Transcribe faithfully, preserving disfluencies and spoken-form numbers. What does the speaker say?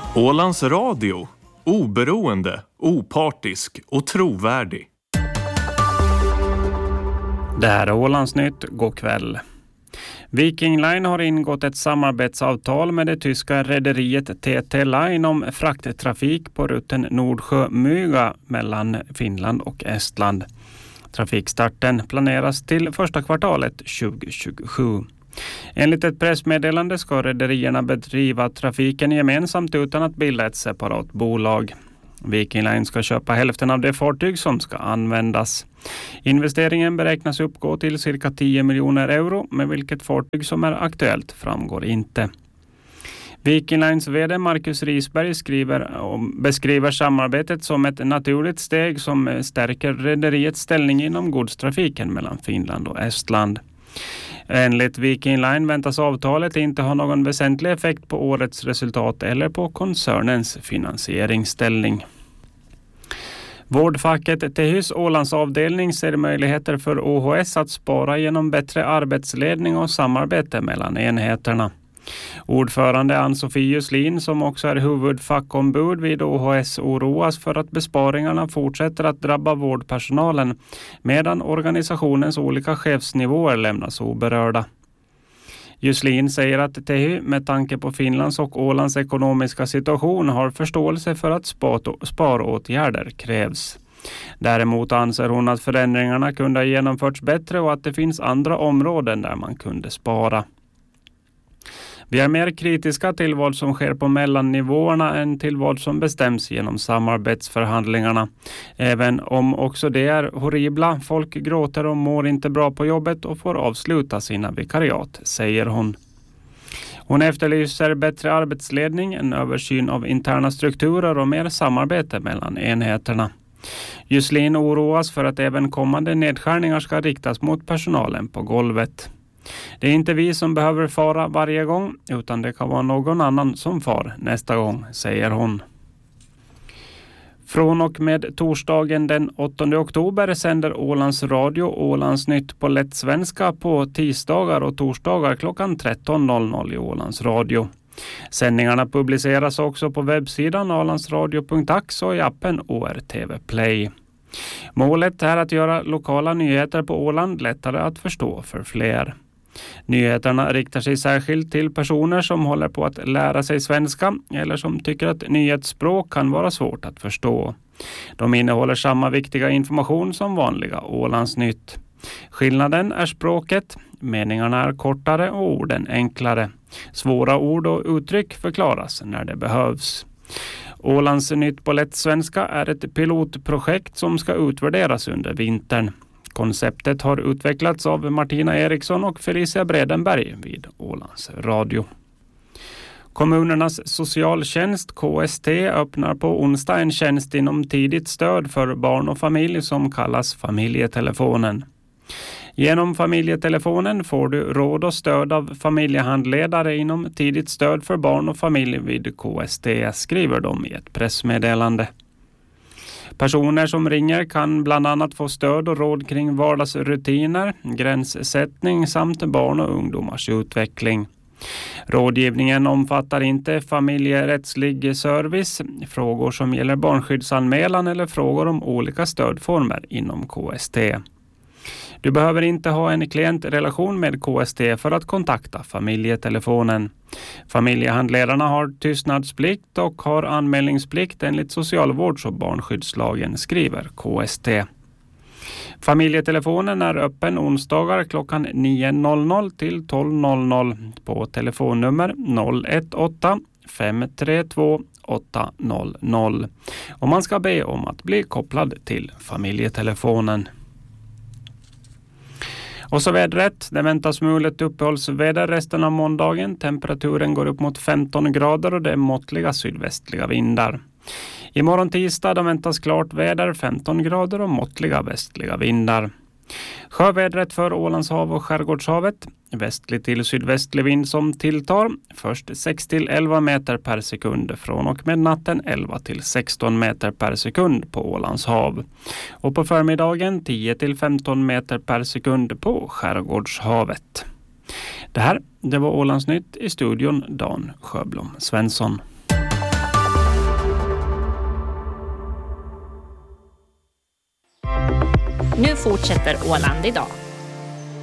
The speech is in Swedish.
Ålands Radio. Oberoende, opartisk och trovärdig. Det här är Ålandsnytt. God kväll. Viking Line har ingått ett samarbetsavtal med det tyska rederiet T T Line om frakttrafik på rutten Nordsjö-Myga mellan Finland och Estland. Trafikstarten planeras till första kvartalet tjugo tjugosju. Enligt ett pressmeddelande ska rederierna bedriva trafiken gemensamt utan att bilda ett separat bolag. Viking Line ska köpa hälften av det fartyg som ska användas. Investeringen beräknas uppgå till cirka tio miljoner euro, med vilket fartyg som är aktuellt framgår inte. Viking Lines vd Marcus Risberg skriver om, beskriver samarbetet som ett naturligt steg som stärker rederiets ställning inom godstrafiken mellan Finland och Estland. Enligt Viking Line väntas avtalet inte ha någon väsentlig effekt på årets resultat eller på koncernens finansieringsställning. Vårdfacket T H Y:s Ålands avdelning ser möjligheter för O H S att spara genom bättre arbetsledning och samarbete mellan enheterna. Ordförande Ann-Sofie Juslin, som också är huvudfackombud vid O H S, oroas för att besparingarna fortsätter att drabba vårdpersonalen medan organisationens olika chefsnivåer lämnas oberörda. Juslin säger att T H Y med tanke på Finlands och Ålands ekonomiska situation har förståelse för att sparåtgärder krävs. Däremot anser hon att förändringarna kunde ha genomförts bättre och att det finns andra områden där man kunde spara. Vi är mer kritiska till vad som sker på mellannivåerna än till vad som bestäms genom samarbetsförhandlingarna. Även om också det är horribla, folk gråter och mår inte bra på jobbet och får avsluta sina vikariat, säger hon. Hon efterlyser bättre arbetsledning, en översyn av interna strukturer och mer samarbete mellan enheterna. Juslin oroas för att även kommande nedskärningar ska riktas mot personalen på golvet. Det är inte vi som behöver fara varje gång, utan det kan vara någon annan som far nästa gång, säger hon. Från och med torsdagen den åttonde oktober sänder Ålands Radio Ålandsnytt på lätt svenska på tisdagar och torsdagar klockan tretton noll noll i Ålands Radio. Sändningarna publiceras också på webbsidan ålandsradio punkt ax och i appen O R T V Play. Målet är att göra lokala nyheter på Åland lättare att förstå för fler. Nyheterna riktar sig särskilt till personer som håller på att lära sig svenska eller som tycker att nyhetsspråk kan vara svårt att förstå. De innehåller samma viktiga information som vanliga Ålandsnytt. Skillnaden är språket, meningarna är kortare och orden enklare. Svåra ord och uttryck förklaras när det behövs. Ålandsnytt på lätt svenska är ett pilotprojekt som ska utvärderas under vintern. Konceptet har utvecklats av Martina Eriksson och Felicia Bredenberg vid Ålands Radio. Kommunernas socialtjänst K S T öppnar på onsdag en tjänst inom tidigt stöd för barn och familj som kallas familjetelefonen. Genom familjetelefonen får du råd och stöd av familjehandledare inom tidigt stöd för barn och familj vid K S T, skriver de i ett pressmeddelande. Personer som ringer kan bland annat få stöd och råd kring vardagsrutiner, gränssättning samt barn och ungdomars utveckling. Rådgivningen omfattar inte familjerättslig service, frågor som gäller barnskyddsanmälan eller frågor om olika stödformer inom K S T. Du behöver inte ha en klientrelation med K S T för att kontakta familjetelefonen. Familjehandledarna har tystnadsplikt och har anmälningsplikt enligt socialvårds- och barnskyddslagen, skriver K S T. Familjetelefonen är öppen onsdagar klockan nio noll noll till tolv noll noll på telefonnummer noll ett åtta fem tre två åtta noll noll. Och man ska be om att bli kopplad till familjetelefonen. Och så vädret, det väntas mulet uppehållsväder resten av måndagen. Temperaturen går upp mot femton grader och det är måttliga sydvästliga vindar. Imorgon tisdag då väntas klart väder, femton grader och måttliga västliga vindar. Sjövädret för Ålandshav och Skärgårdshavet. Västlig till sydvästlig vind som tilltar. Först sex till elva meter per sekund. Från och med natten elva till sexton meter per sekund på Ålandshav. Och på förmiddagen tio till femton meter per sekund på Skärgårdshavet. Det här, det var Ålandsnytt, i studion Dan Sjöblom Svensson. Nu fortsätter Åland idag.